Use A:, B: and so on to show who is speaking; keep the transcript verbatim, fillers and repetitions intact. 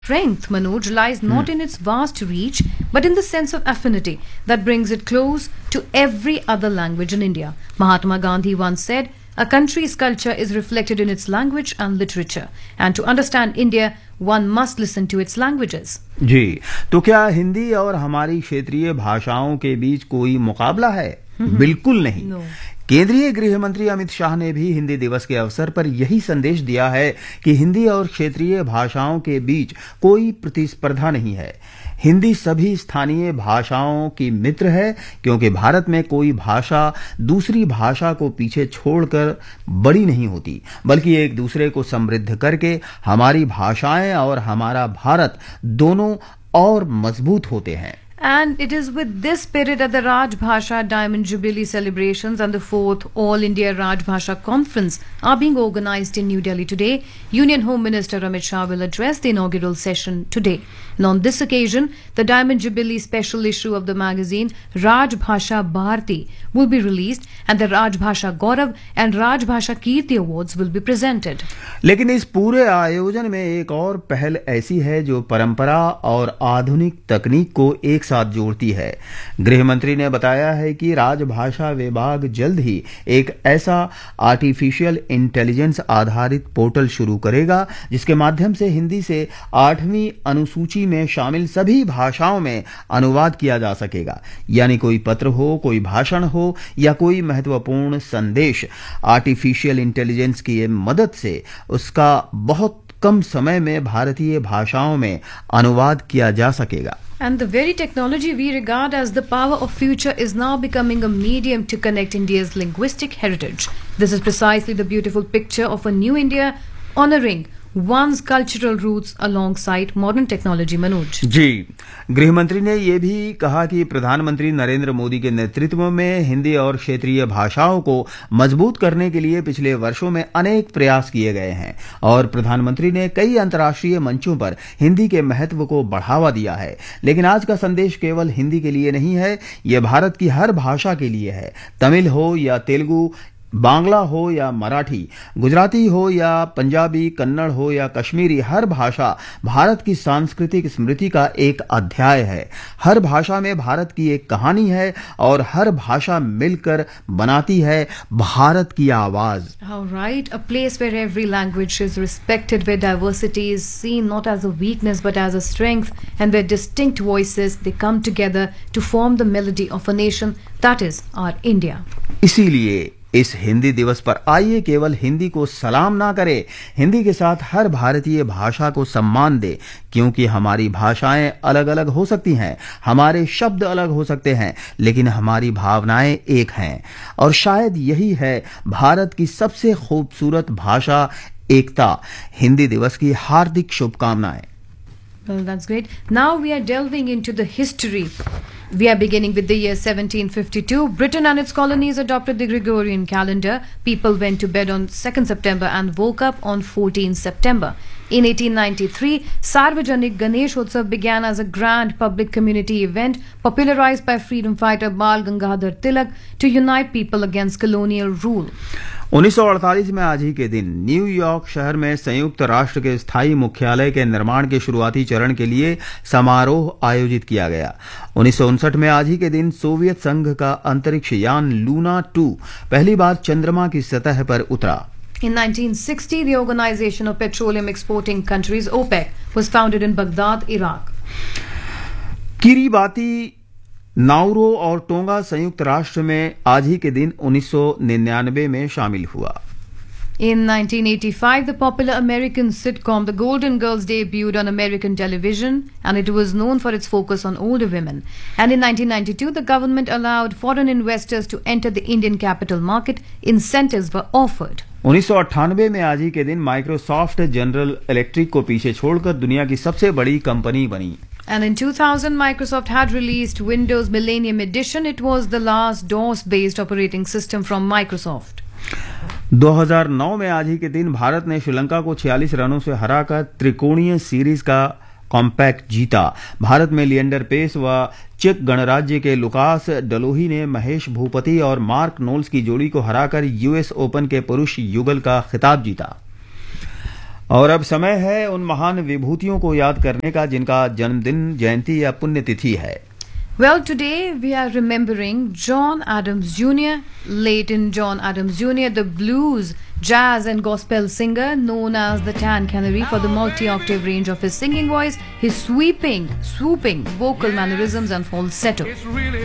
A: Strength, Manoj, lies not in its vast reach, but in the sense of affinity that brings it close to every other language in India. Mahatma Gandhi once said, "A country's culture is reflected in its language and literature, and to understand India, one must listen to its languages."
B: जी, तो क्या हिंदी और हमारी क्षेत्रीय भाषाओं के बीच कोई मुकाबला है? बिल्कुल नहीं।
A: No.
B: केंद्रीय गृह मंत्री अमित शाह ने भी हिंदी दिवस के अवसर पर यही संदेश दिया है कि हिंदी और क्षेत्रीय भाषाओं के बीच कोई प्रतिस्पर्धा नहीं है। हिंदी सभी स्थानीय भाषाओं की मित्र है, क्योंकि भारत में कोई भाषा दूसरी भाषा को पीछे छोड़कर बड़ी नहीं होती, बल्कि एक दूसरे को समृद्ध करके हमारी भाषाएं और हमारा भारत दोनों और मजबूत होते हैं।
A: And it is with this spirit that the Rajbhasha Diamond Jubilee celebrations and the fourth All India Rajbhasha Conference are being organized in New Delhi today. Union Home Minister Amit Shah will address the inaugural session today. And on this occasion, the Diamond Jubilee special issue of the magazine Rajbhasha Bharti will be released, and the Rajbhasha Gaurav and Rajbhasha Kirti Awards will be presented.
B: लेकिन इस पूरे आयोजन में एक और पहल ऐसी है जो परंपरा और आधुनिक तकनीक को एक साथ जोड़ती है। गृह मंत्री ने बताया है कि राजभाषा विभाग जल्द ही एक ऐसा आर्टिफिशियल इंटेलिजेंस आधारित पोर्टल शुरू करेगा जिसके माध्यम से हिंदी से आठवीं अनुसूची में शामिल सभी भाषाओं में अनुवाद किया जा सकेगा। यानी कोई पत्र हो, कोई भाषण हो या कोई महत्वपूर्ण संदेश, आर्टिफिशियल इंटेलिजेंस की मदद से उसका बहुत कम समय में भारतीय भाषाओं में अनुवाद किया जा सकेगा।
A: And the very technology we regard as the power of future is now becoming a medium to connect India's linguistic heritage. This is precisely the beautiful picture of a new India honoring one's cultural roots alongside modern technology. Manoj
B: जी, गृह मंत्री ने यह भी कहा कि प्रधानमंत्री नरेंद्र मोदी के नेतृत्व में हिंदी और क्षेत्रीय भाषाओं को मजबूत करने के लिए पिछले वर्षों में अनेक प्रयास किए गए हैं और प्रधानमंत्री ने कई अंतर्राष्ट्रीय मंचों पर हिंदी के महत्व को बढ़ावा दिया है। लेकिन आज का संदेश केवल हिंदी के लिए नहीं है, यह भारत की हर भाषा के लिए है। तमिल हो या तेलुगु, बांग्ला हो या मराठी, गुजराती हो या पंजाबी, कन्नड़ हो या कश्मीरी, हर भाषा भारत की सांस्कृतिक स्मृति का एक अध्याय है। हर भाषा में भारत की एक कहानी है और हर भाषा मिलकर बनाती है भारत की आवाज।
A: How right, a place where every language is respected, where diversity is seen not as a weakness but as a strength, and where distinct voices they come together to form the melody of a nation that is our India.
B: इसीलिए इस हिंदी दिवस पर आइए केवल हिंदी को सलाम ना करें, हिंदी के साथ हर भारतीय भाषा को सम्मान दे, क्योंकि हमारी भाषाएं अलग अलग हो सकती हैं, हमारे शब्द अलग हो सकते हैं, लेकिन हमारी भावनाएं एक हैं। और शायद यही है भारत की सबसे खूबसूरत भाषा एकता। हिंदी दिवस की हार्दिक शुभकामनाएं।
A: Well, that's great. Now we are delving into the history. We are beginning with the year seventeen fifty-two. Britain and its colonies adopted the Gregorian calendar. People went to bed on second September and woke up on fourteenth September. In eighteen ninety-three, Sarvajanik Ganesh Utsav began as a grand public community event popularized by freedom fighter Bal Gangadhar Tilak to unite people against colonial rule.
B: उन्नीस सौ अड़तालीस में आज ही के दिन New York शहर में संयुक्त राष्ट्र के स्थायी मुख्यालय के निर्माण के शुरुआती चरण के लिए समारोह आयोजित किया गया। उन्नीस सौ उनसठ में आज ही के दिन सोवियत संघ का अंतरिक्ष यान लूना टू पहली बार चंद्रमा की सतह पर उतरा।
A: In nineteen sixty, the Organization of Petroleum Exporting Countries, OPEC, was founded in Baghdad, Iraq.
B: Kiribati, नाउरो और टोंगा संयुक्त राष्ट्र में आज ही के दिन उन्नीस सौ निन्यानवे में शामिल हुआ।
A: In nineteen eighty-five, the popular American sitcom The Golden Girls debuted on American television, and it was known for its focus on older women. And in nineteen ninety-two, the government allowed foreign investors to enter the Indian capital market. Incentives were offered.
B: उन्नीस सौ अट्ठानवे में आज ही के दिन Microsoft general electric को पीछे छोड़कर दुनिया की सबसे बड़ी कंपनी बनी।
A: And in two thousand, Microsoft had released Windows Millennium Edition. It was the last DOS-based operating system from Microsoft.
B: दो हज़ार नौ में आज ही के दिन भारत ने श्रीलंका को छियालीस रनों से हराकर त्रिकोणीय सीरीज का कॉम्पैक्ट जीता। भारत में लिएंडर पेस व चेक गणराज्य के लुकास डलोही ने महेश भूपति और मार्क नोल्स की जोड़ी को हराकर यूएस ओपन के पुरुष युगल का खिताब जीता। और अब समय है उन महान विभूतियों को याद करने का जिनका जन्मदिन, जयंती या पुण्यतिथि है।
A: Well, today we are remembering John Adams Junior Leighton John Adams Junior, the blues, jazz and gospel singer known as the Tan Canary for the multi-octave range of his singing voice, his sweeping, swooping vocal mannerisms and falsetto.